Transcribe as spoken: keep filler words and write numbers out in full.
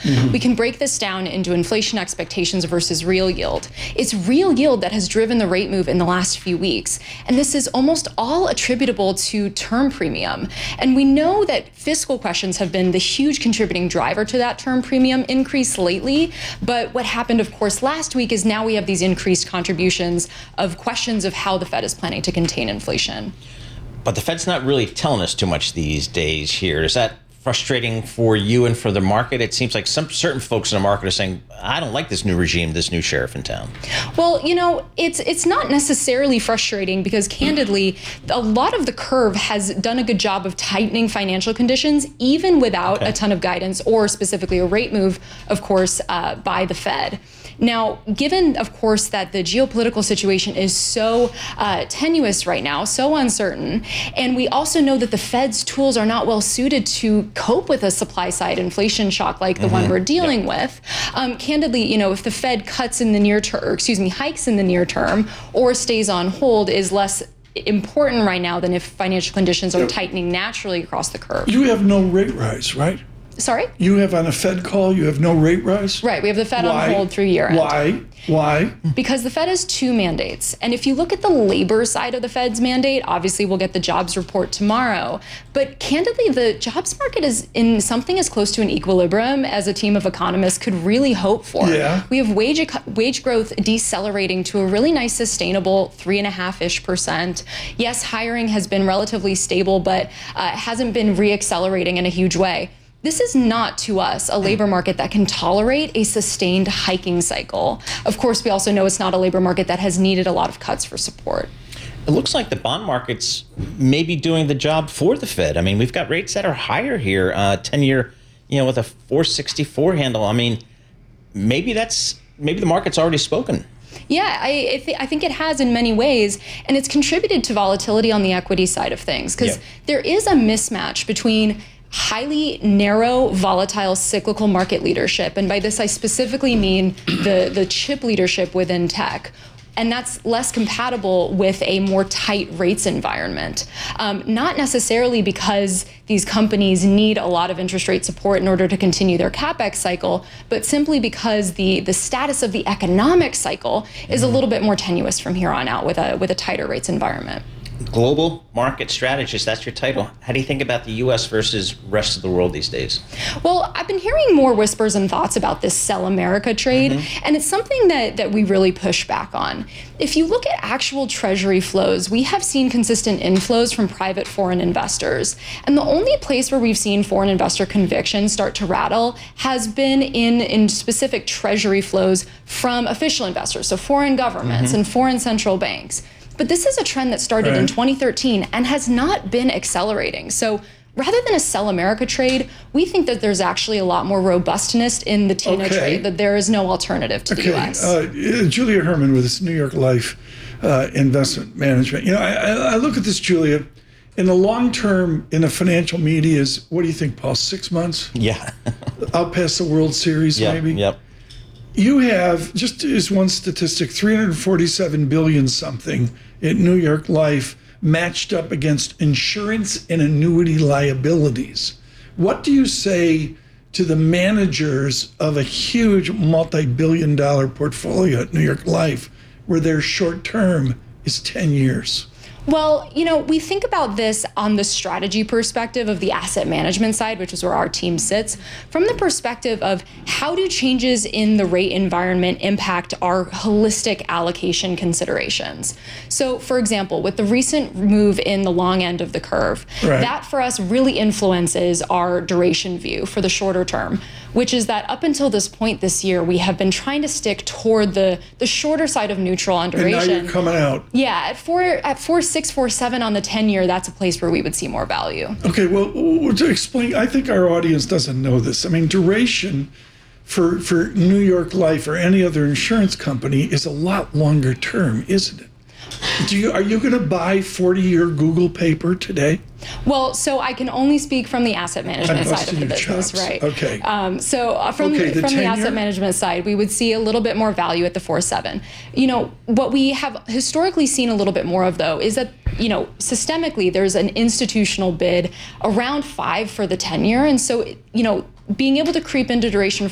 Mm-hmm. We can break this down into inflation expectations versus real yield. It's real yield that has driven the rate move in the last few weeks. And this is almost all attributable to term premium. And we know that fiscal questions have been the huge contributing driver to that term premium increase lately. But what happened, of course, last week is now we have these increased contributions of questions of how the Fed is planning to contain inflation. But the Fed's not really telling us too much these days here. Is that frustrating for you and for the market? It seems like some certain folks in the market are saying, I don't like this new regime, this new sheriff in town. Well, you know, it's it's not necessarily frustrating because candidly, a lot of the curve has done a good job of tightening financial conditions, even without Okay. a ton of guidance or specifically a rate move, of course, uh, by the Fed. Now, given, of course, that the geopolitical situation is so uh, tenuous right now, so uncertain, and we also know that the Fed's tools are not well suited to cope with a supply side inflation shock like the mm-hmm. one we're dealing yeah. with. Um, candidly, you know, if the Fed cuts in the near term, or excuse me, hikes in the near term or stays on hold is less important right now than if financial conditions are Yep. tightening naturally across the curve. You have no rate rise, right? Sorry? You have on a Fed call, you have no rate rise? Right, we have the Fed Why? on hold through year end. Why? Why? Because the Fed has two mandates. And if you look at the labor side of the Fed's mandate, obviously we'll get the jobs report tomorrow. But candidly, the jobs market is in something as close to an equilibrium as a team of economists could really hope for. Yeah. We have wage wage growth decelerating to a really nice sustainable three and a half-ish percent. Yes, hiring has been relatively stable, but uh, hasn't been reaccelerating in a huge way. This is not, to us, a labor market that can tolerate a sustained hiking cycle. Of course, we also know it's not a labor market that has needed a lot of cuts for support. It looks like the bond market's maybe doing the job for the Fed. I mean, we've got rates that are higher here, uh, ten-year, you know, with a four sixty-four handle. I mean, maybe that's maybe the market's already spoken. Yeah, I, I, th- I think it has in many ways, and it's contributed to volatility on the equity side of things, because Yeah. there is a mismatch between highly narrow, volatile, cyclical market leadership. And by this, I specifically mean the, the chip leadership within tech. And that's less compatible with a more tight rates environment. Um, not necessarily because these companies need a lot of interest rate support in order to continue their CapEx cycle, but simply because the, the status of the economic cycle is a little bit more tenuous from here on out with a, with a tighter rates environment. Global market strategist, that's your title. How do you think about the U S versus rest of the world these days? Well, I've been hearing more whispers and thoughts about this Sell America trade, mm-hmm. and it's something that, that we really push back on. If you look at actual treasury flows, we have seen consistent inflows from private foreign investors. And the only place where we've seen foreign investor conviction start to rattle has been in, in specific treasury flows from official investors, so foreign governments mm-hmm. and foreign central banks. But this is a trend that started right. in twenty thirteen and has not been accelerating. So rather than a Sell America trade, we think that there's actually a lot more robustness in the TINA Okay. trade, that there is no alternative to okay. the U S. Uh, Julia Herman with this New York Life uh, Investment Management. You know, I, I look at this, Julia, in the long term in the financial media is, what do you think, Paul, six months? Yeah. Out past the World Series, yep, maybe? Yep. You have, just as one statistic, three hundred forty-seven billion something at New York Life matched up against insurance and annuity liabilities. What do you say to the managers of a huge multi-billion dollar portfolio at New York Life where their short term is ten years? Well, you know, we think about this on the strategy perspective of the asset management side, which is where our team sits, from the perspective of how do changes in the rate environment impact our holistic allocation considerations. So, for example, with the recent move in the long end of the curve, right. that for us really influences our duration view for the shorter term, which is that up until this point this year, we have been trying to stick toward the, the shorter side of neutral on duration. And now you're coming out. Yeah, at four at four six four seven on the ten year, that's a place where we would see more value. Okay, well, well, to explain, I think our audience doesn't know this. I mean, duration for for New York Life or any other insurance company is a lot longer term, isn't it? Do you are you going to buy forty year Google paper today? Well, so I can only speak from the asset management side of the business, chops. right? Okay. Um, so uh, from okay, the from the tenure? asset management side, we would see a little bit more value at the four seven. You know, what we have historically seen a little bit more of, though, is that, you know, systemically there's an institutional bid around five for the ten year, and so, you know, being able to creep into duration